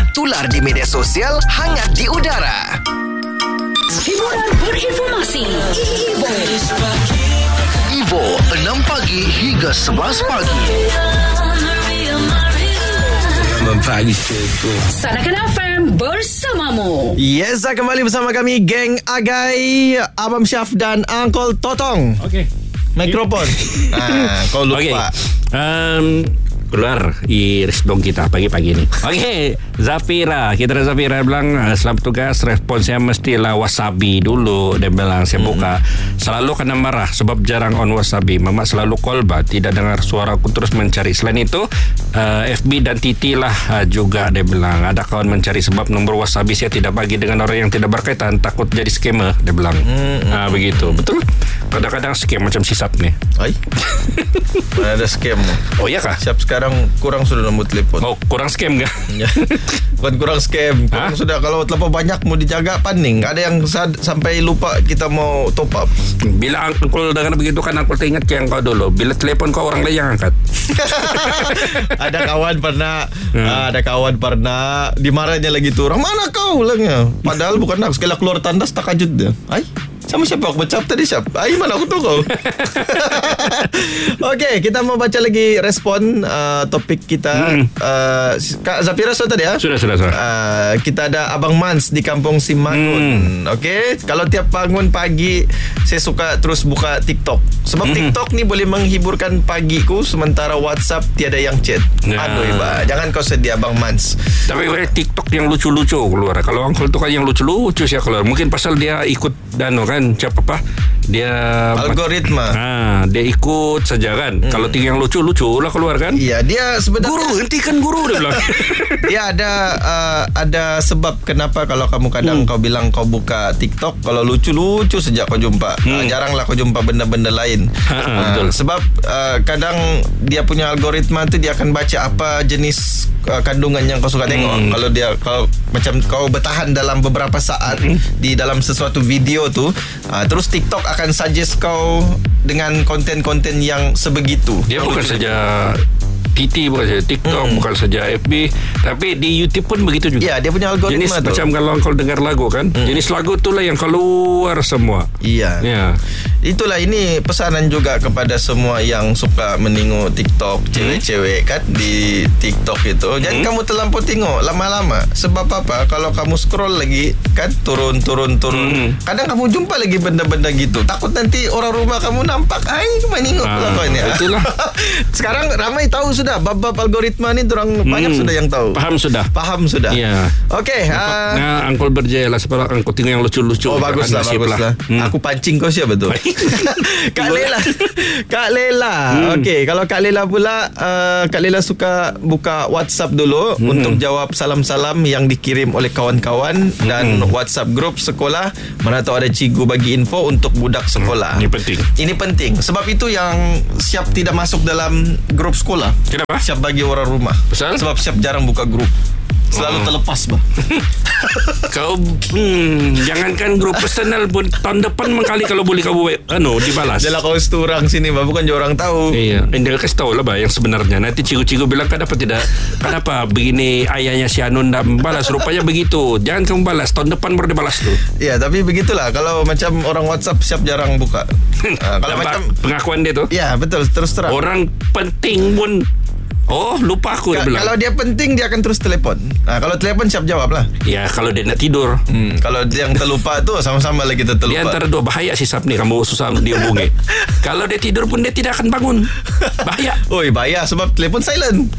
tular di media sosial, hangat di udara. Hiburan berinformasi. Ivo 6 pagi hingga 11 pagi. Pagi itu. Sarakan FM bersamamu. Yes, kembali bersama kami Geng Agai, Abang Syaf dan Uncle Totong. Okey. Mikrofon. Kau lupa. Keluar di respon kita pagi-pagi ni. Okey, Zafira. Kita ada Zafira bilang selamat tugas. Respon saya mestilah wasabi dulu. Dia bilang saya buka. Selalu kena marah sebab jarang on wasabi. Mama selalu call tidak dengar suara aku, terus mencari. Selain itu FB dan Titi lah juga dia bilang. Ada kawan mencari sebab nombor wasabi saya tidak bagi dengan orang yang tidak berkaitan, takut jadi scammer. Dia bilang begitu. Betul. Kadang-kadang scam macam sisap ni. Ay, mana ada scam? Oh iya kah? Siap sekarang kurang sudah nombor telefon. Oh, kurang scam kah? Bukan kurang scam. Kurang sudah, kalau terlalu banyak mau dijaga paning. Ada yang sampai lupa kita mau top up. Bila Uncle dengan begitu kan Uncle teringat yang kau dulu. Bila telefon kau orang lain yang angkat. Ada kawan pernah dimarahinnya lagi tu. Orang mana kau ulangnya? Padahal bukan aku. Sekali keluar tandas tak kajut dia. Ay, sama siapa aku baca tadi siapa? Ay, mana aku tahu kau. Okey, kita mau baca lagi respon topik kita. Kak Zafira sudah tadi ya? Sudah. Kita ada Abang Mans di Kampung Simangun. Okey, kalau tiap bangun pagi saya suka terus buka TikTok. Sebab TikTok ni boleh menghiburkan pagiku, sementara WhatsApp tiada yang chat. Aduh, iba. Jangan kau sedih Abang Mans. Tapi TikTok yang lucu-lucu keluar. Kalau Uncle tu kan yang lucu-lucu sih keluar. Mungkin pasal dia ikut kan siapa apa? Dia algoritma. Dia ikut saja kan. Kalau tinggal yang lucu-lucu lah keluar kan. Iya, dia sebenarnya guru, hentikan guru dia bilang. Dia ada sebab kenapa kalau kamu kadang kau bilang kau buka TikTok, kalau lucu-lucu sejak kau jumpa. Jaranglah kau jumpa benda-benda lain. Betul. Sebab kadang dia punya algoritma tu dia akan baca apa jenis kandungan yang kau suka tengok. Kalau macam kau bertahan dalam beberapa saat di dalam sesuatu video tu, terus TikTok akan suggest kau dengan konten-konten yang sebegitu. Dia bukan saja TT, bukan saja TikTok, bukan saja FB, tapi di YouTube pun begitu juga. Ya, dia punya algoritma jenis tu. Macam kalau kau dengar lagu kan, jenis lagu itulah yang keluar semua. Iya. Ya. Itulah, ini pesanan juga kepada semua yang suka menengok TikTok, cewek-cewek kan di TikTok itu. Jangan kamu terlampau tengok lama-lama. Sebab apa? Kalau kamu scroll lagi kan turun. Kadang kamu jumpa lagi benda-benda gitu. Takut nanti orang rumah kamu nampak, ay, menengok pula kau ini. Itulah. Sekarang ramai tahu sudah bab algoritma ni, orang banyak sudah yang tahu. Paham sudah. Ya. Okey. Uncle berjaya lah sebab Uncle tengok yang lucu-lucu. Oh, baguslah. Aku pancing kau siapa tu? Kak Lela. Okey, kalau Kak Lela pula, Kak Lela suka buka WhatsApp dulu untuk jawab salam-salam yang dikirim oleh kawan-kawan dan WhatsApp grup sekolah. Mana tahu ada cikgu bagi info untuk budak sekolah. Ini penting. Sebab itu yang siap tidak masuk dalam grup sekolah. Kenapa? Siap bagi orang rumah. Pasal? Sebab siap jarang buka grup. Selalu terlepas bah. Kau jangankan grup personal pun tahun depan mengkali kalau boleh kau dibalas. Jelah kau seturang sini bah, bukan je orang tahu. Iya, dia kasih tahu lah bah yang sebenarnya. Nanti cikgu-cikgu bilang kenapa begini ayahnya si Anun tak membalas. Rupanya begitu. Jangan kamu balas, tahun depan baru dibalas tu. Iya, tapi begitulah kalau macam orang WhatsApp siap jarang buka. Kalau macam pengakuan dia tu. Ya, betul, terus terang. Orang penting pun lupa aku dia bilang. Kalau dia penting dia akan terus telepon. Kalau telepon siap jawab lah. Ya, kalau dia nak tidur. Kalau dia yang terlupa tu sama-sama lah kita terlupa. Di antara dua bahaya si Sap ni, kamu susah dihubungi. Kalau dia tidur pun dia tidak akan bangun. Bahaya. Oi, bahaya sebab telefon silent.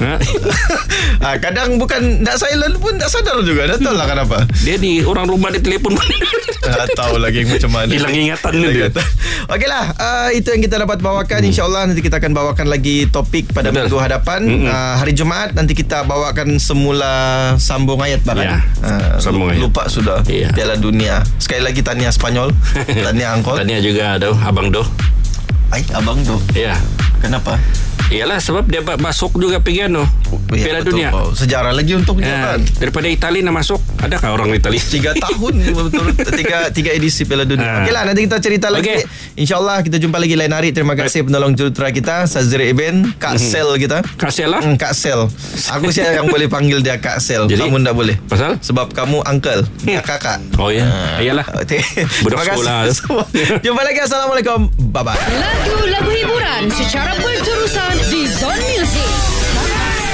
Kadang bukan tak silent pun tak sadar juga. Tak tahu lah kenapa. Dia ni orang rumah dia telefon pun tahu lagi macam mana. Hilang ingatan dia. Okeylah, itu yang kita dapat bawakan. InsyaAllah nanti kita akan bawakan lagi topik pada minggu hadapan. Hari Jumaat nanti kita bawakan semula sambung ayat bahkan. Sambung ayat. Lupa sudah. Piala Dunia. Sekali lagi tahniah Spanyol. Tahniah Angkol. Tahniah juga Abang Do. Abang Do. Ya. Kenapa? Iyalah sebab dia masuk juga piano Piala Dunia. Sejarah lagi untuknya kan. Daripada Itali nak masuk. Adakah orang Itali? 3 tahun betul. 3 edisi Piala Dunia. Okeylah, nanti kita cerita lagi. InsyaAllah kita jumpa lagi lain hari. Terima kasih penolong jurutera kita Sazri Ibn, Kak Sel kita. Kak Sel lah? Kak Sel. Aku siapa yang boleh panggil dia Kak Sel. Jadi, kamu tak boleh. Pasal? Sebab kamu uncle, kakak. Oh ya. Iyalah. Terima kasih semua. Jumpa lagi. Assalamualaikum. Bye-bye. Lagu-lagu hiburan secara berterusan di Zone Music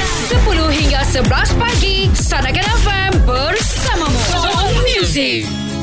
10 hingga 11 pagi. Sanakan FM bersamamu. Zone Music.